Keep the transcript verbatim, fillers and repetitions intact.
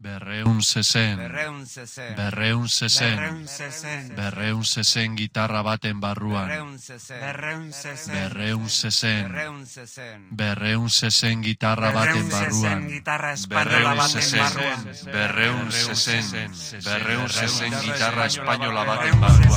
Berreun zezen, berreun zezen, berreun zezen, berreun zezen, berreun zezen gitarra baten barruan, berreun zezen, berreun zezen, berreun zezen, berreun zezen, berreun zezen gitarra baten berreun barruan, zezen gitarra espainola berreun baten zezen, barruan, berreun zezen, berreun zezen gitarra espainola baten barruan.